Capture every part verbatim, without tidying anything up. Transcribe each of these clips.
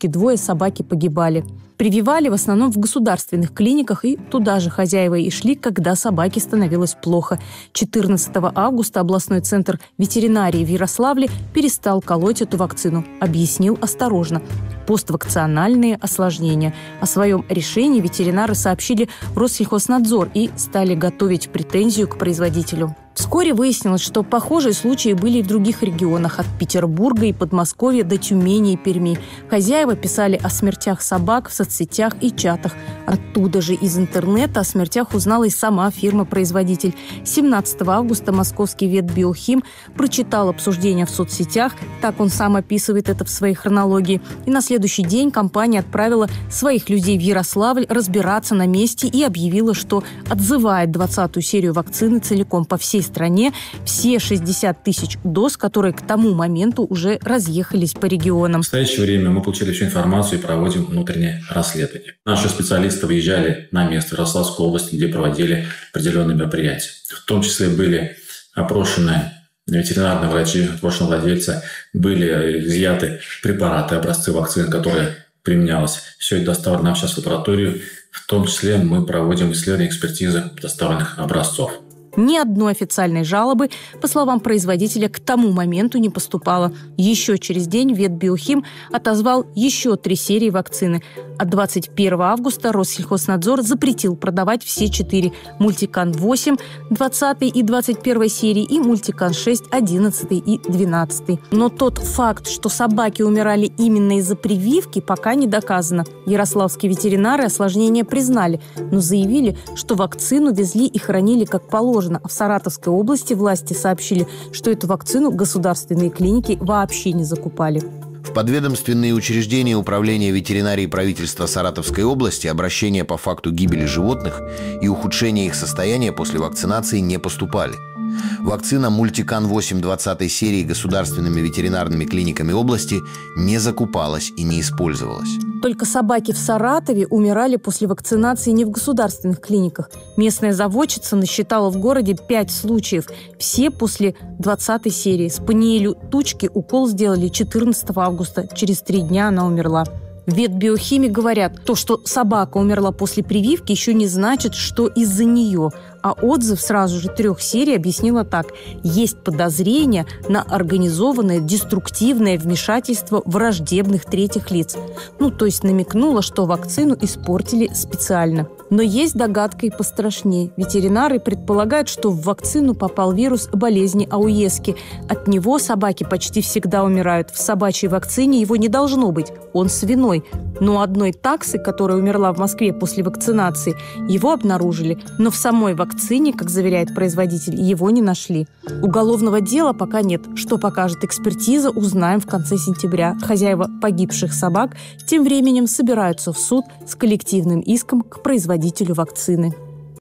сутки двое собаки погибали. Прививали в основном в государственных клиниках, и туда же хозяева и шли, когда собаке становилось плохо. четырнадцатого августа областной центр ветеринарии в Ярославле перестал колоть эту вакцину. Объяснил осторожно. Поствакциональные осложнения. О своем решении ветеринары сообщили в Россельхознадзор и стали готовить претензию к производителю. Вскоре выяснилось, что похожие случаи были и в других регионах, от Петербурга и Подмосковья до Тюмени и Перми. Хозяева писали о смертях собак в соцсетях и чатах. Оттуда же из интернета о смертях узнала и сама фирма-производитель. семнадцатого августа московский ветбиохим прочитал обсуждение в соцсетях, так он сам описывает это в своей хронологии. И на следующий день компания отправила своих людей в Ярославль разбираться на месте и объявила, что отзывает двадцатую серию вакцины целиком по всей стране, все шестьдесят тысяч доз, которые к тому моменту уже разъехались по регионам. В настоящее время мы получили всю информацию и проводим внутреннее расследование. Наши специалисты выезжали на место в Ярославской области, где проводили определенные мероприятия. В том числе были опрошены ветеринарные врачи, опрошенные владельцы, были изъяты препараты, образцы вакцин, которые применялось. Все это доставлено нам сейчас в лабораторию. В том числе мы проводим исследования, экспертизы доставленных образцов. Ни одной официальной жалобы, по словам производителя, к тому моменту не поступало. Еще через день ветбиохим отозвал еще три серии вакцины. А двадцать первого августа Россельхознадзор запретил продавать все четыре – Мультикан восемь, двадцатой и двадцать первой серии и Мультикан шесть, одиннадцатой и двенадцатой. Но тот факт, что собаки умирали именно из-за прививки, пока не доказано. Ярославские ветеринары осложнения признали, но заявили, что вакцину везли и хранили как положено. А в Саратовской области власти сообщили, что эту вакцину государственные клиники вообще не закупали. В подведомственные учреждения Управления ветеринарии правительства Саратовской области обращения по факту гибели животных и ухудшения их состояния после вакцинации не поступали. Вакцина Мультикан восемь двадцатой серии государственными ветеринарными клиниками области не закупалась и не использовалась. Только собаки в Саратове умирали после вакцинации не в государственных клиниках. Местная заводчица насчитала в городе пять случаев. Все после двадцатой серии. Спаниелю Тучке укол сделали четырнадцатого августа. Через три дня она умерла. В ветбиохиме говорят, то, что собака умерла после прививки, еще не значит, что из-за нее. А отзыв сразу же трех серий объяснила так. Есть подозрение на организованное деструктивное вмешательство враждебных третьих лиц. Ну, то есть намекнула, что вакцину испортили специально. Но есть догадка и пострашнее. Ветеринары предполагают, что в вакцину попал вирус болезни Ауески. От него собаки почти всегда умирают. В собачьей вакцине его не должно быть. Он свиной. Но одной таксы, которая умерла в Москве после вакцинации, его обнаружили. Но в самой вакцине, как заверяет производитель, его не нашли. Уголовного дела пока нет. Что покажет экспертиза, узнаем в конце сентября. Хозяева погибших собак тем временем собираются в суд с коллективным иском к производителю вакцины.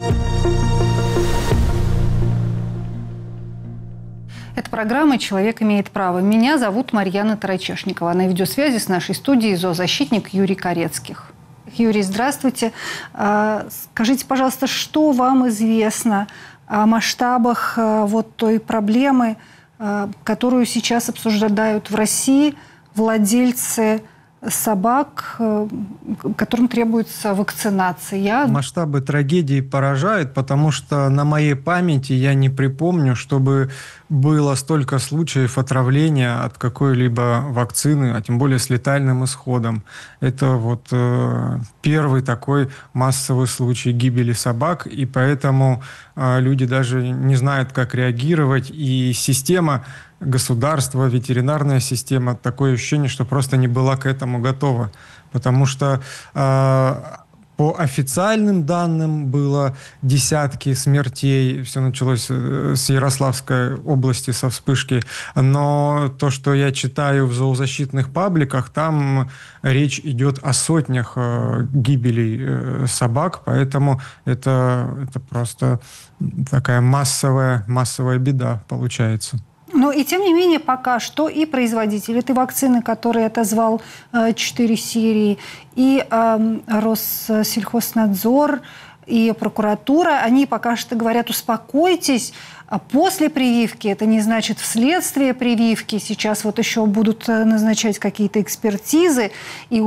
Это программа «Человек имеет право». Меня зовут Марьяна Тарачешникова. На видеосвязи с нашей студией зоозащитник Юрий Корецких. Юрий, здравствуйте. Скажите, пожалуйста, что вам известно о масштабах вот той проблемы, которую сейчас обсуждают в России владельцы собак, которым требуется вакцинация? Масштабы трагедии поражают, потому что на моей памяти я не припомню, чтобы было столько случаев отравления от какой-либо вакцины, а тем более с летальным исходом. Это вот э, первый такой массовый случай гибели собак, и поэтому э, люди даже не знают, как реагировать, и система государства, ветеринарная система, такое ощущение, что просто не была к этому готова. Потому что э, по официальным данным было десятки смертей. Все началось с Ярославской области, со вспышки. Но то, что я читаю в зоозащитных пабликах, там речь идет о сотнях э, гибелей э, собак. Поэтому это, это просто такая массовая, массовая беда получается. Но и тем не менее пока что и производитель этой вакцины, который отозвал четыре серии, и э, Россельхознадзор, и прокуратура, они пока что говорят: успокойтесь, после прививки, это не значит вследствие прививки. Сейчас вот еще будут назначать какие-то экспертизы, и